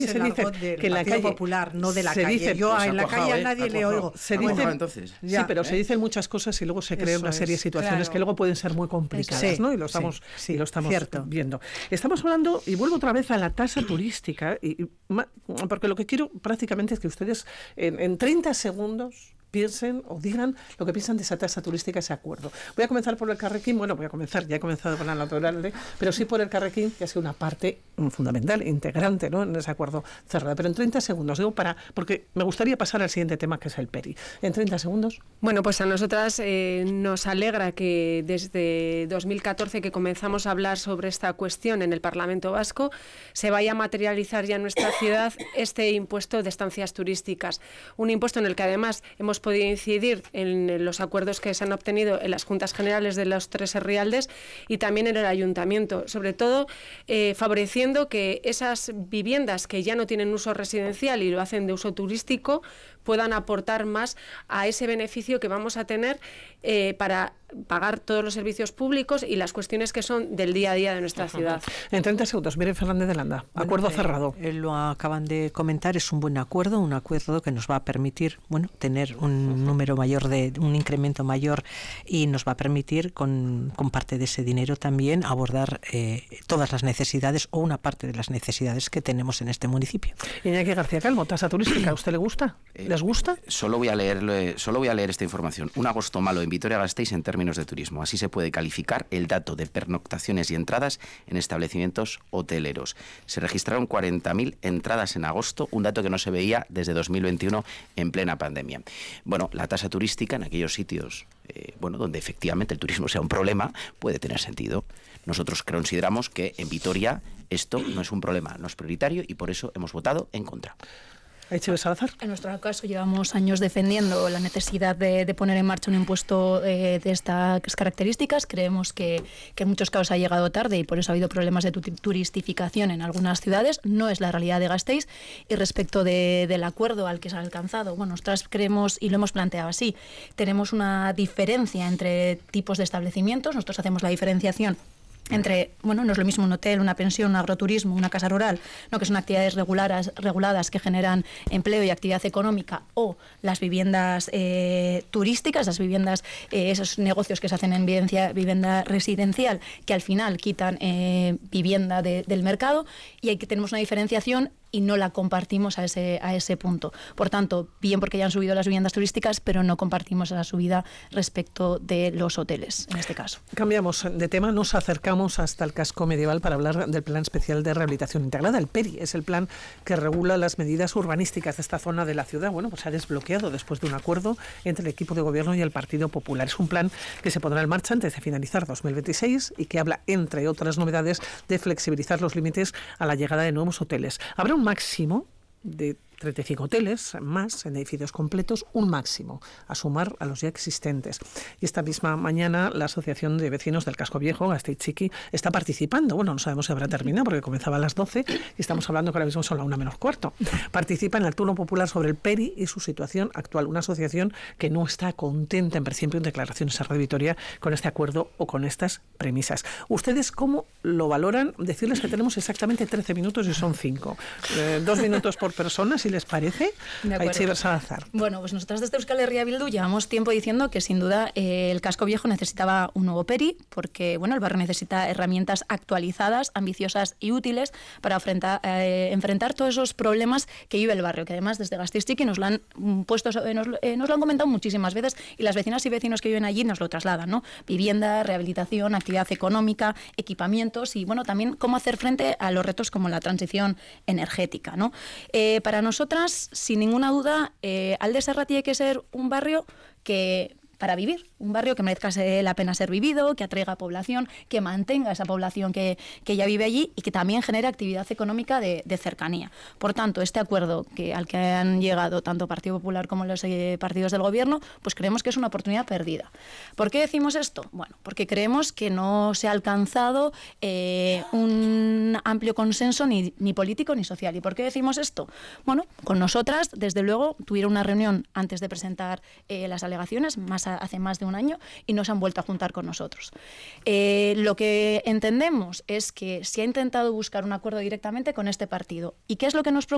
se dice que en la calle popular, no de la se calle. dice, Yo pues en la calle a nadie le oigo. Se dice, entonces. Sí, pero se dicen muchas cosas y luego se crean una serie de situaciones que luego pueden ser muy complicadas, ¿no? Y lo estamos, viendo. Estamos hablando, y vuelvo otra vez a la tasa turística, porque lo que quiero prácticamente es que ustedes en 30 segundos piensen o digan lo que piensan de esa tasa turística, ese acuerdo. Voy a comenzar por el Carrequín, ya he comenzado con la natural, pero sí por el Carrequín, que ha sido una parte fundamental, integrante, ¿no?, en ese acuerdo cerrado. Pero en 30 segundos, porque me gustaría pasar al siguiente tema, que es el PERI. En 30 segundos. Bueno, pues a nosotras nos alegra que desde 2014 que comenzamos a hablar sobre esta cuestión en el Parlamento Vasco, se vaya a materializar ya en nuestra ciudad este impuesto de estancias turísticas. Un impuesto en el que además hemos podido incidir en los acuerdos que se han obtenido en las Juntas Generales de los 3 herrialdes y también en el Ayuntamiento, sobre todo favoreciendo que esas viviendas que ya no tienen uso residencial y lo hacen de uso turístico puedan aportar más a ese beneficio que vamos a tener para pagar todos los servicios públicos y las cuestiones que son del día a día de nuestra ciudad. En 30 segundos, Miren Fernández de Landa, acuerdo cerrado. Lo acaban de comentar, es un buen acuerdo, un acuerdo que nos va a permitir, tener un número mayor, un incremento mayor, y nos va a permitir con parte de ese dinero también abordar todas las necesidades o una parte de las necesidades que tenemos en este municipio. Iñaki García Calvo, tasa turística, ¿a usted le gusta? ¿Les gusta? Solo voy a leer esta información. Un agosto malo en Vitoria-Gasteiz en términos de turismo. Así se puede calificar el dato de pernoctaciones y entradas en establecimientos hoteleros. Se registraron 40.000 entradas en agosto, un dato que no se veía desde 2021 en plena pandemia. Bueno, la tasa turística en aquellos sitios donde efectivamente el turismo sea un problema puede tener sentido. Nosotros consideramos que en Vitoria esto no es un problema, no es prioritario, y por eso hemos votado en contra. Salazar. En nuestro caso llevamos años defendiendo la necesidad de poner en marcha un impuesto de estas características. Creemos que en muchos casos ha llegado tarde y por eso ha habido problemas de turistificación en algunas ciudades. No es la realidad de Gasteiz. Y respecto del acuerdo al que se ha alcanzado, nosotras creemos, y lo hemos planteado así, tenemos una diferencia entre tipos de establecimientos. Nosotros hacemos la diferenciación entre, no es lo mismo un hotel, una pensión, un agroturismo, una casa rural, que son actividades reguladas que generan empleo y actividad económica, o las viviendas turísticas, las viviendas, esos negocios que se hacen en vivienda residencial, que al final quitan vivienda del mercado, y ahí que tenemos una diferenciación y no la compartimos a ese punto. Por tanto, bien porque ya han subido las viviendas turísticas, pero no compartimos esa subida respecto de los hoteles, en este caso. Cambiamos de tema, nos acercamos hasta el casco medieval para hablar del Plan Especial de Rehabilitación Integrada. El PERI es el plan que regula las medidas urbanísticas de esta zona de la ciudad. Se ha desbloqueado después de un acuerdo entre el equipo de gobierno y el Partido Popular. Es un plan que se pondrá en marcha antes de finalizar 2026 y que habla, entre otras novedades, de flexibilizar los límites a la llegada de nuevos hoteles. Habrá un máximo de 35 hoteles más en edificios completos, un máximo a sumar a los ya existentes. Y esta misma mañana la Asociación de Vecinos del Casco Viejo, Gasteiz Txiki, está participando. No sabemos si habrá terminado porque comenzaba a las 12 y estamos hablando que ahora mismo son las 1 menos cuarto. Participa en el turno popular sobre el PERI y su situación actual. Una asociación que no está contenta, en principio, en declaraciones a Radio Vitoria, con este acuerdo o con estas premisas. ¿Ustedes cómo lo valoran? Decirles que tenemos exactamente 13 minutos y son 5. 2 minutos por persona, si les parece. Aichiber Salazar. Pues nosotros desde Euskal Herria Bildu llevamos tiempo diciendo que sin duda el Casco Viejo necesitaba un nuevo PERI, porque el barrio necesita herramientas actualizadas, ambiciosas y útiles para enfrentar todos esos problemas que vive el barrio, que además desde Gasteiz Txiki nos lo han comentado muchísimas veces, y las vecinas y vecinos que viven allí nos lo trasladan, vivienda, rehabilitación, actividad económica, equipamientos y también cómo hacer frente a los retos como la transición energética, Para nosotras, sin ninguna duda, Alde Serra tiene que ser un barrio para vivir, un barrio que merezca la pena ser vivido, que atraiga población, que mantenga esa población que ya vive allí y que también genere actividad económica de cercanía. Por tanto, este acuerdo al que han llegado tanto Partido Popular como los partidos del Gobierno, pues creemos que es una oportunidad perdida. ¿Por qué decimos esto? Porque creemos que no se ha alcanzado un amplio consenso ni político ni social. ¿Y por qué decimos esto? Con nosotras, desde luego, tuvieron una reunión antes de presentar las alegaciones, hace más de un año, y no se han vuelto a juntar con nosotros. Lo que entendemos es que se ha intentado buscar un acuerdo directamente con este partido. ¿Y qué es lo que nos preocupa?